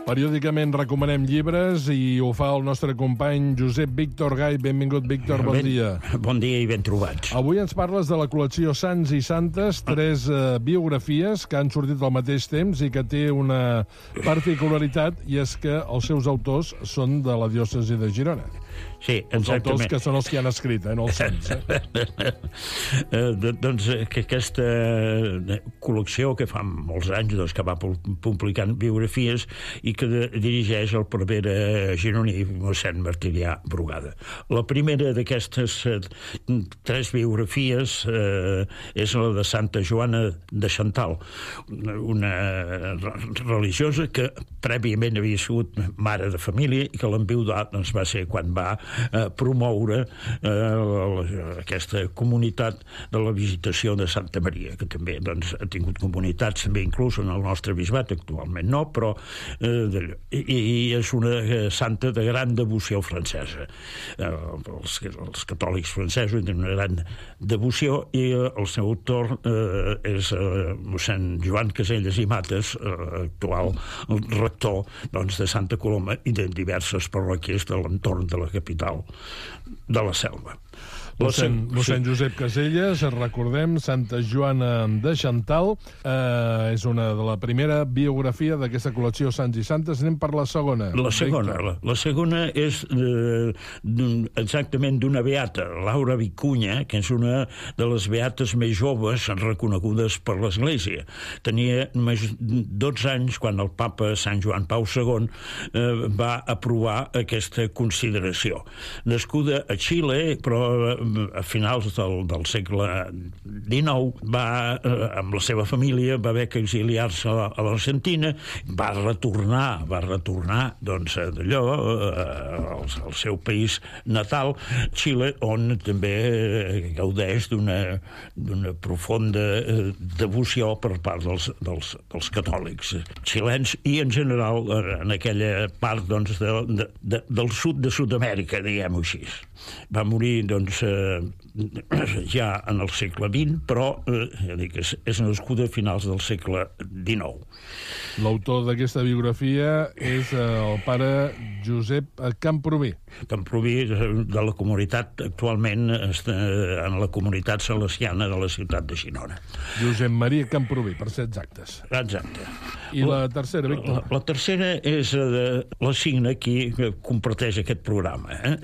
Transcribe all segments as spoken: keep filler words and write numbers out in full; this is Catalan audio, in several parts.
Periòdicament recomanem llibres i ho fa el nostre company Josep Víctor Gai. Benvingut, Víctor, bon ben, dia. Bon dia i ben trobats. Avui ens parles de la col·lecció Sants i Santes, tres eh, biografies que han sortit al mateix temps i que té una particularitat, i és que els seus autors són de la diòcesi de Girona. Sí, exactament. Els autors que són els que han escrit, eh, no els sants. Eh? eh, doncs que aquesta col·lecció que fa molts anys doncs, que va publicant biografies i que de, dirigeix el prevere gironí mossèn Martirià Brugada. La primera d'aquestes eh, tres biografies eh, és la de Santa Joana de Chantal, una religiosa que prèviament havia sigut mare de família i que l'enviudat doncs, va ser quan va eh, promoure eh, aquesta comunitat de la visitació de Santa Maria, que també doncs, ha tingut comunitats també inclús en el nostre bisbat, actualment no, però eh, i, i és una santa de gran devoció francesa. Eh, els, els catòlics francesos tenen una gran devoció i eh, el seu autor eh, és eh, mossèn Joan Caselles i Mates, eh, actual rector doncs, de Santa Coloma i de diverses parròquies de l'entorn de la capital de la Selva. Mossèn, mossèn Josep Caselles, recordem, Santa Joana de Chantal, eh, és una de la primera biografia d'aquesta col·lecció Sants i Santes. Anem per la segona. La segona, la, la segona és eh, exactament d'una beata, Laura Vicuña, que és una de les beates més joves reconegudes per l'Església. Tenia només dotze anys quan el papa Sant Joan Pau segon eh, va aprovar aquesta consideració. Nascuda a Xile, però a finals del, del segle dinou, va, eh, amb la seva família, va haver que exiliar-se a, a l'Argentina, va retornar, va retornar, doncs, d'allò, eh, al, al seu país natal, Xile, on també gaudeix d'una d'una profunda eh, devoció per part dels, dels, dels catòlics xilens i, en general, en aquella part, doncs, de, de, de, del sud de Sud-amèrica, diguem-ho així. Va morir, doncs, eh, ja en el segle vint, però eh, ja dic, és, és nascuda a finals del segle dinou. L'autor d'aquesta biografia és el pare Josep Camprubí. Camprubí, de la comunitat, actualment en la comunitat salesiana de la ciutat de Girona. Josep Maria Camprubí, per ser exactes. Exacte. I la, la tercera, Víctor? La, la tercera és de la signa qui comparteix aquest programa. Eh?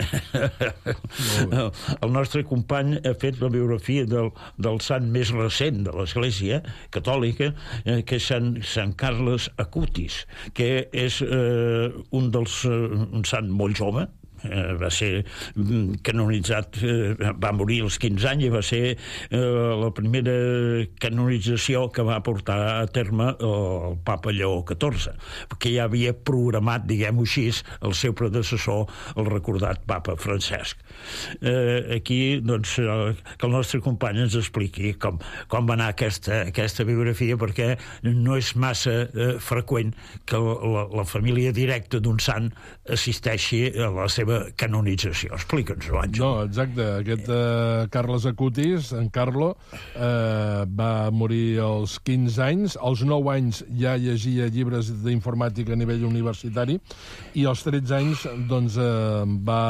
El nostre company ha fet la biografia del, del sant més recent de l'Església catòlica, eh, que és Sant, Sant Carles Acutis, que és eh, un dels eh, un sant molt jove. Eh, va ser canonitzat, eh, va morir als quinze anys i va ser eh, la primera canonització que va portar a terme el papa Lleó catorze, perquè ja havia programat, diguem-ho així, el seu predecessor, el recordat papa Francesc. Eh, aquí, doncs, eh, que el nostre company ens expliqui com, com va anar aquesta, aquesta biografia, perquè no és massa eh, freqüent que la, la família directa d'un sant assisteixi a la seva canonització. Explica'ns-ho, Àngel. No, exacte. Aquest eh, Carles Acutis, en Carlo, eh, va morir als quinze anys. Als nou anys ja llegia llibres d'informàtica a nivell universitari i als tretze anys doncs, eh,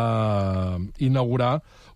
va inaugurar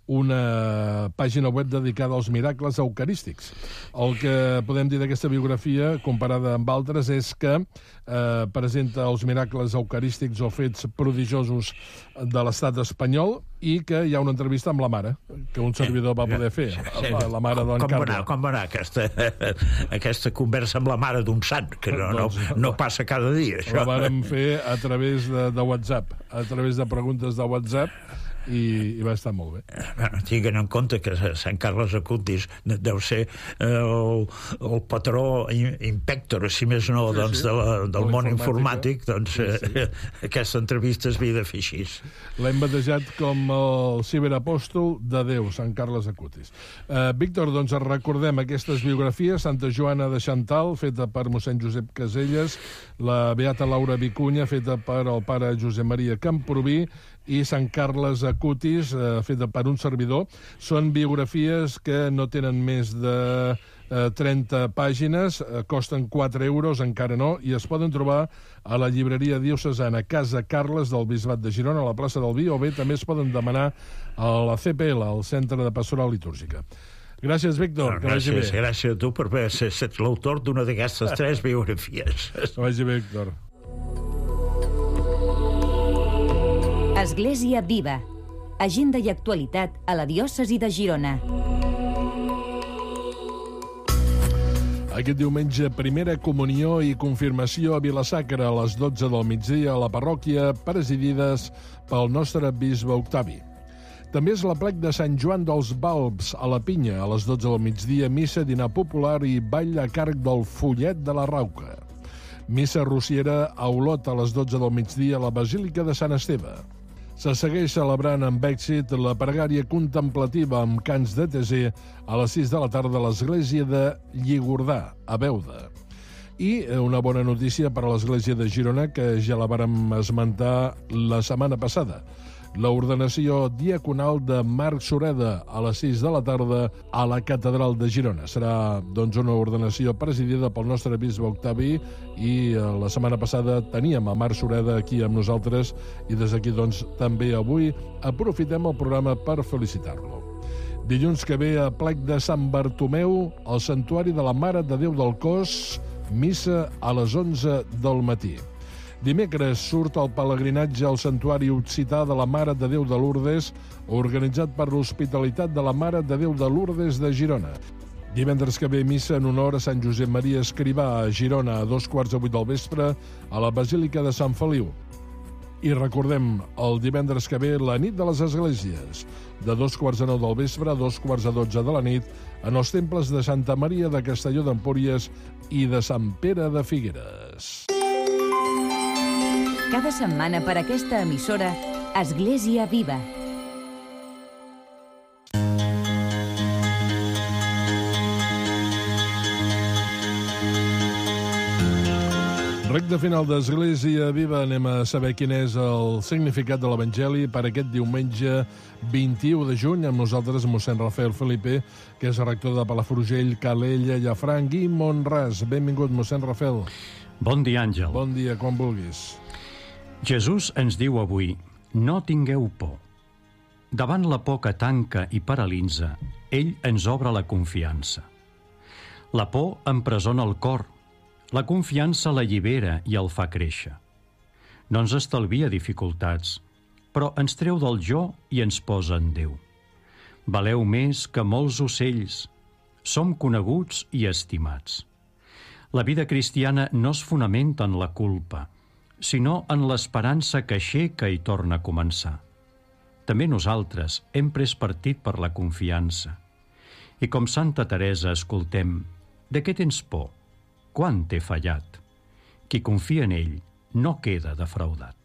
una pàgina web dedicada als miracles eucarístics. El que podem dir d'aquesta biografia, comparada amb altres, és que eh, presenta els miracles eucarístics o fets prodigiosos de l'estat espanyol i que hi ha una entrevista amb la mare, que un servidor va poder fer, la, la mare d'en com, Carlo. va anar, com va anar aquesta, aquesta conversa amb la mare d'un sant, que no, no, no passa cada dia, això. La vàrem fer a través de, de WhatsApp, a través de preguntes de WhatsApp, i, i va estar molt bé. Bueno, tinguin en compte que Sant Carles Acutis deu ser el, el patró impector, si més no, sí, doncs, sí. De la, del món informàtic, doncs sí, sí. Eh, aquesta entrevista es havia de fer així. L'hem batejat com el ciberapòstol de Déu, Sant Carles Acutis. Uh, Víctor, doncs recordem aquestes biografies: Santa Joana de Chantal, feta per mossèn Josep Caselles, la beata Laura Vicuña, feta per el pare Josep Maria Camprubí, i Sant Carles Acutis, eh, feta per un servidor. Són biografies que no tenen més de trenta pàgines, costen quatre euros, encara no, i es poden trobar a la llibreria diocesana Casa Carles del Bisbat de Girona, a la plaça del Vi, o bé també es poden demanar a la C P L, al Centre de Pastoral Litúrgica. Gràcies, Víctor, que vagi bé. Gràcies a tu per haver estat l'autor d'una d'aquestes tres biografies. Que vagi bé, Víctor. Església Viva. Agenda i actualitat a la diòcesi de Girona. Aquest diumenge, primera comunió i confirmació a Vila-sacra a les dotze del migdia a la parròquia, presidides pel nostre bisbe Octavi. També és l'aplec de Sant Joan dels Balbs a la Pinya, a les dotze del migdia, missa, dinar popular i ball a càrrec del Follet de la Rauca. Missa rociera a Olot a les dotze del migdia a la Basílica de Sant Esteve. Se segueix celebrant amb èxit la pregària contemplativa amb cants de Tesser a les sis de la tarda a l'església de Lligordà, a Beuda. I una bona notícia per a l'església de Girona, que ja la vàrem esmentar la setmana passada. L'ordenació diaconal de Marc Sureda a les sis de la tarda a la Catedral de Girona. Serà, doncs, una ordenació presidida pel nostre bisbe Octavi i la setmana passada teníem a Marc Sureda aquí amb nosaltres i des d'aquí, doncs, també avui aprofitem el programa per felicitar-lo. Dilluns que ve, a plec de Sant Bartomeu, al Santuari de la Mare de Déu del Cos, missa a les onze del matí. Dimecres surt el pelegrinatge al Santuari Occità de la Mare de Déu de Lourdes, organitzat per l'Hospitalitat de la Mare de Déu de Lourdes de Girona. Divendres que ve, missa en honor a Sant Josep Maria Escrivà a Girona a dos quarts de vuit del vespre a la Basílica de Sant Feliu. I recordem, el divendres que ve, la nit de les esglésies, de dos quarts de nou del vespre a dos quarts de dotze de la nit, en els temples de Santa Maria de Castelló d'Empúries i de Sant Pere de Figueres. Cada setmana per aquesta emissora, Església Viva. Recte final d'Església Viva, anem a saber quin és el significat de l'Evangeli per aquest diumenge vint-i-u de juny. Amb nosaltres mossèn Rafael Felipe, que és rector de Palafrugell, Calella, Llafranc i Mont-ras. Benvingut, mossèn Rafael. Bon dia, Àngel. Bon dia, quan vulguis. Jesús ens diu avui, no tingueu por. Davant la por que tanca i paralitza, ell ens obre la confiança. La por empresona el cor, la confiança l'allibera i el fa créixer. No ens estalvia dificultats, però ens treu del jo i ens posa en Déu. Valeu més que molts ocells, som coneguts i estimats. La vida cristiana no es fonamenta en la culpa, sinó en l'esperança que aixeca i torna a començar. També nosaltres hem pres partit per la confiança. I com Santa Teresa escoltem, de què tens por? Quan t'he fallat? Qui confia en ell no queda defraudat.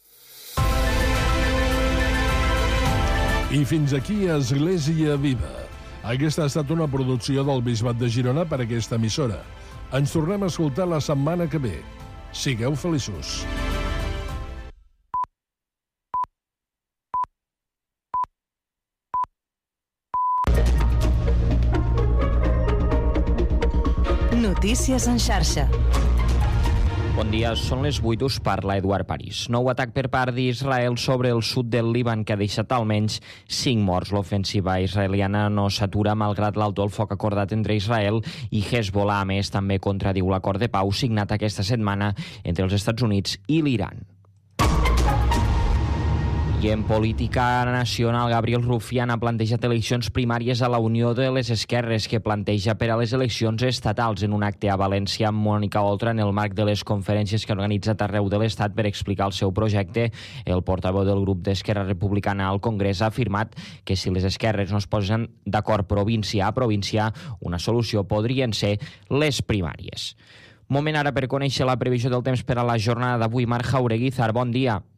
I fins aquí Església Viva. Aquesta ha estat una producció del Bisbat de Girona per aquesta emissora. Ens tornem a escoltar la setmana que ve. Sigueu feliços. Notícies en xarxa. Bon dia, són les vuit, us parla Eduard París. Nou atac per part d'Israel sobre el sud del Líban que ha deixat almenys cinc morts. L'ofensiva israeliana no s'atura malgrat l'alto el foc acordat entre Israel i Hezbollah. A més, també contradiu l'acord de pau signat aquesta setmana entre els Estats Units i l'Iran. I en política nacional, Gabriel Rufián ha plantejat eleccions primàries a la Unió de les Esquerres, que planteja per a les eleccions estatals en un acte a València amb Mònica Oltra en el marc de les conferències que ha organitzat arreu de l'Estat per explicar el seu projecte. El portaveu del grup d'Esquerra Republicana al Congrés ha afirmat que si les esquerres no es posen d'acord província a província, una solució podrien ser les primàries. Moment ara per conèixer la previsió del temps per a la jornada d'avui. Marc Jaureguizar, bon dia.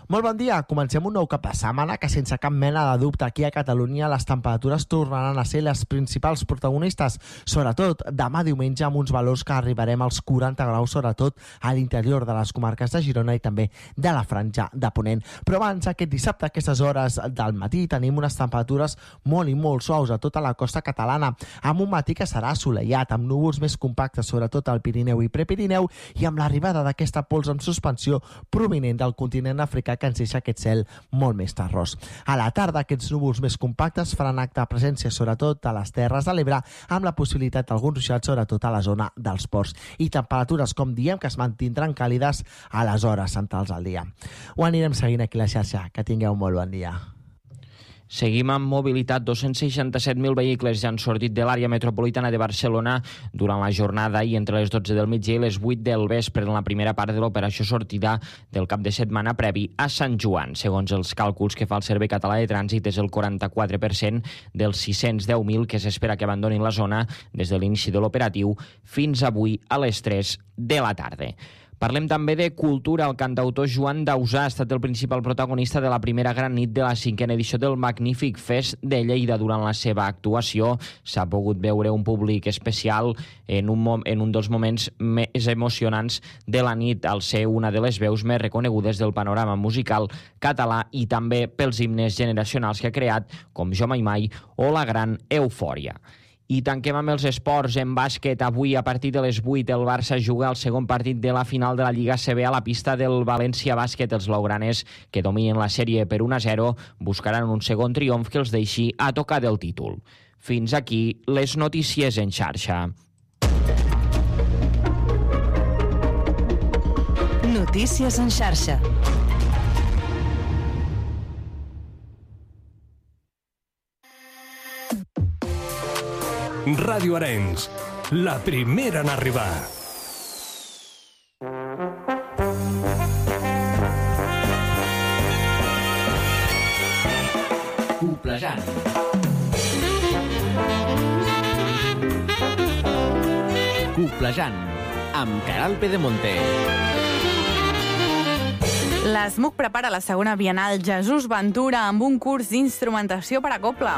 Molt bon dia, comencem un nou cap de setmana que sense cap mena de dubte aquí a Catalunya les temperatures tornaran a ser les principals protagonistes, sobretot demà diumenge amb uns valors que arribarem als quaranta graus, sobretot a l'interior de les comarques de Girona i també de la Franja de Ponent. Però abans, aquest dissabte, a aquestes hores del matí, tenim unes temperatures molt i molt suaus a tota la costa catalana, amb un matí que serà assolellat, amb núvols més compactes, sobretot al Pirineu i Prepirineu, i amb l'arribada d'aquesta pols en suspensió provinent del continent africà que ens deixa aquest cel molt més terrós. A la tarda, aquests núvols més compactes faran acte de presència sobretot a les Terres de l'Ebre, amb la possibilitat d'alguns ruixats sobretot a la zona dels ports. I temperatures, com diem, que es mantindran càlides a les hores centrals del dia. Ho anirem seguint aquí a la xarxa. Que tingueu un molt bon dia. Seguim amb mobilitat. dos-cents seixanta-set mil vehicles ja han sortit de l'àrea metropolitana de Barcelona durant la jornada i entre les dotze del migdia i les vuit del vespre en la primera part de l'operació sortida del cap de setmana previ a Sant Joan. Segons els càlculs que fa el Servei Català de Trànsit, és el quaranta-quatre per cent dels sis-cents deu mil que s'espera que abandonin la zona des de l'inici de l'operatiu fins avui a les tres de la tarda. Parlem també de cultura. El cantautor Joan Dausà ha estat el principal protagonista de la primera gran nit de la cinquena edició del Magnífic Fest de Lleida. Durant la seva actuació s'ha pogut veure un públic especial en un, mom en un dels moments més emocionants de la nit, al ser una de les veus més reconegudes del panorama musical català i també pels himnes generacionals que ha creat, com Jo Mai Mai o La Gran Eufòria. I tanquem amb els esports. En bàsquet, avui a partir de les vuit el Barça juga el segon partit de la final de la Lliga A C B a la pista del València Bàsquet. Els blaugranes, que dominen la sèrie per un a zero, buscaran un segon triomf que els deixi a tocar del títol. Fins aquí les notícies en xarxa. Notícies en xarxa. Ràdio Arenys, la primera en arribar. Coplejant. Coplejant, amb Caral Pedemonte. L'ESMUC prepara la segona Bienal Jesús Ventura amb un curs d'instrumentació per a cobla.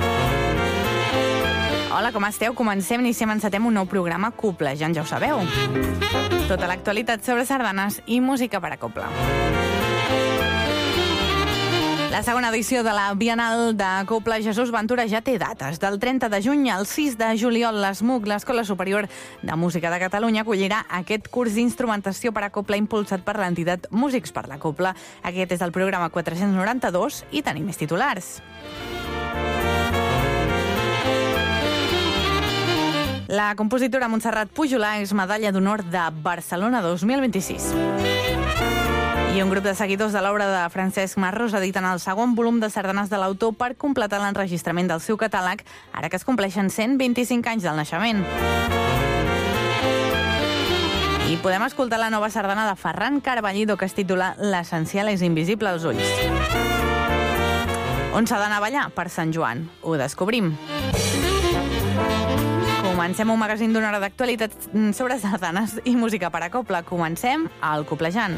Hola, com esteu? Comencem, iniciem, encetem un nou programa Coplejant, ja ho sabeu. Tota l'actualitat sobre sardanes i música per a cobla. La segona edició de la Bienal de Cobla Jesús Ventura ja té dates. Del trenta de juny al sis de juliol, l'ESMUC, l'Escola Superior de Música de Catalunya, acollirà aquest curs d'instrumentació per a cobla impulsat per l'entitat Músics per la Cobla. Aquest és el programa quatre-cents noranta-dos i tenim més titulars. La compositora Montserrat Pujolà és medalla d'honor de Barcelona dos mil vint-i-sis. I un grup de seguidors de l'obra de Francesc Marros editen el segon volum de sardanes de l'autor per completar l'enregistrament del seu catàleg, ara que es compleixen cent vint-i-cinc anys del naixement. I podem escoltar la nova sardana de Ferran Carballido, que es titula L'essencial és invisible als ulls. On s'ha d'anar a ballar? Per Sant Joan. Ho descobrim. Comencem un magazín d'una hora d'actualitat sobre sardanes i música per a cobla. Comencem al Coplejant.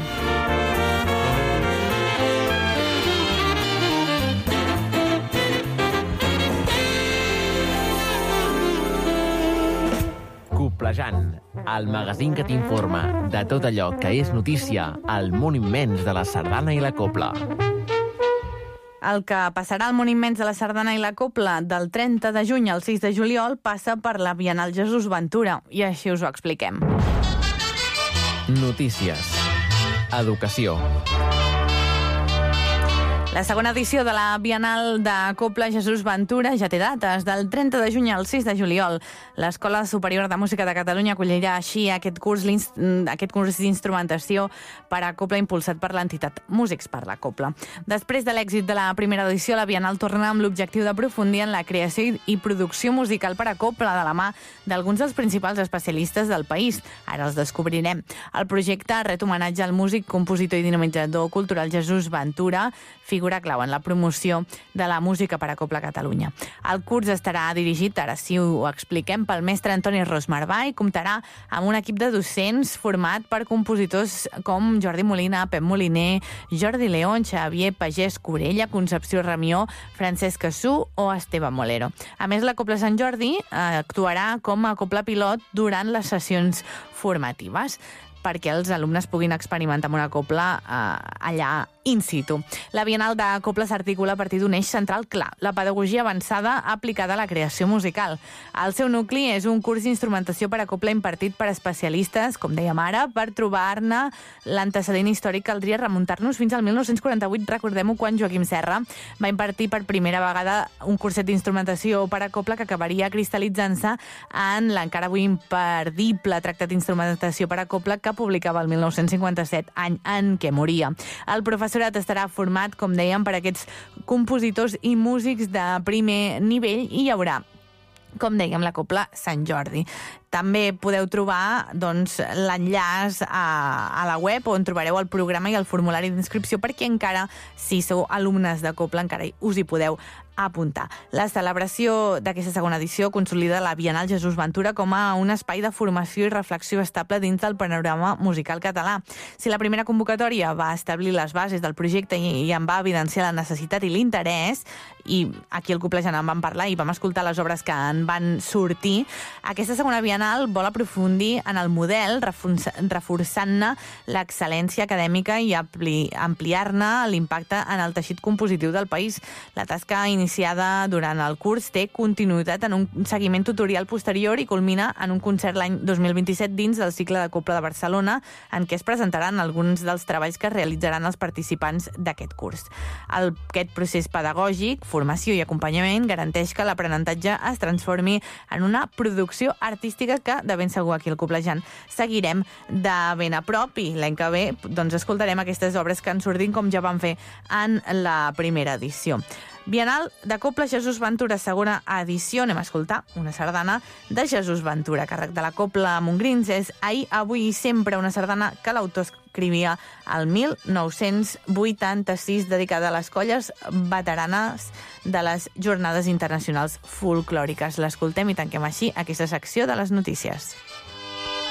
Coplejant, el magazín que t'informa de tot allò que és notícia al món immens de la sardana i la cobla. El que passarà al món immens de la sardana i la cobla del trenta de juny al sis de juliol passa per la Bienal Jesús Ventura, i així us ho expliquem. Notícies. Educació. La segona edició de la Bienal de Cobla Jesús Ventura ja té dates. Del trenta de juny al sis de juliol, l'Escola Superior de Música de Catalunya acollirà així aquest curs, aquest curs d'instrumentació per a cobla impulsat per l'entitat Músics per la Cobla. Després de l'èxit de la primera edició, la Bienal torna amb l'objectiu d'aprofundir en la creació i producció musical per a cobla de la mà d'alguns dels principals especialistes del país. Ara els descobrirem. El projecte ret homenatge al músic, compositor i dinamitzador cultural Jesús Ventura, figura figura clau en la promoció de la música per a Copla Catalunya. El curs estarà dirigit, ara sí ho expliquem, pel mestre Antoni Ros Marbà i comptarà amb un equip de docents format per compositors com Jordi Molina, Pep Moliner, Jordi León, Xavier Pagès Corella, Concepció Ramió, Francesc Assú o Esteve Molero. A més, la Copla Sant Jordi eh, actuarà com a copla pilot durant les sessions formatives perquè els alumnes puguin experimentar amb una copla eh, allà in situ. La Bienal de Copla s'articula a partir d'un eix central clar, la pedagogia avançada aplicada a la creació musical. El seu nucli és un curs d'instrumentació per a copla impartit per especialistes, com dèiem ara, per trobar-ne l'antecedent històric caldria remuntar-nos fins al mil nou-cents quaranta-vuit, recordem-ho, quan Joaquim Serra va impartir per primera vegada un curset d'instrumentació per a copla que acabaria cristal·litzant-se en l'encara avui imperdible tractat d'instrumentació per a copla que publicava el mil nou-cents cinquanta-set, any en què moria. El professorat estarà format, com dèiem, per aquests compositors i músics de primer nivell i hi haurà, com dèiem, la Copla Sant Jordi. També podeu trobar doncs, l'enllaç a, a la web on trobareu el programa i el formulari d'inscripció perquè encara, si sou alumnes de Copla, encara us hi podeu apuntar. La celebració d'aquesta segona edició consolida la Bienal Jesús Ventura com a un espai de formació i reflexió estable dins del panorama musical català. Si la primera convocatòria va establir les bases del projecte i, i en va evidenciar la necessitat i l'interès, i aquí al Coplejant en vam parlar i vam escoltar les obres que en van sortir, aquesta segona Bienal vol aprofundir en el model, reforçant-ne l'excel·lència acadèmica i ampliar-ne l'impacte en el teixit compositiu del país. La tasca iniciada durant el curs té continuïtat en un seguiment tutorial posterior i culmina en un concert l'any dos mil vint-i-set dins del cicle de Copla de Barcelona, en què es presentaran alguns dels treballs que realitzaran els participants d'aquest curs. Aquest procés pedagògic, formació i acompanyament garanteix que l'aprenentatge es transformi en una producció artística que, de ben segur, aquí al Coplejant seguirem de ben a prop i l'any que ve doncs, escoltarem aquestes obres que en surtin com ja vam fer en la primera edició. Bienal de Copla Jesús Ventura, segona edició. Anem a escoltar una sardana de Jesús Ventura, càrrec de la Copla Montgrins. És Ahir, avui i sempre, una sardana que l'autor escrivia el mil nou-cents vuitanta-sis, dedicada a les colles veteranes de les Jornades Internacionals Folclòriques. L'escoltem i tanquem així aquesta secció de les notícies.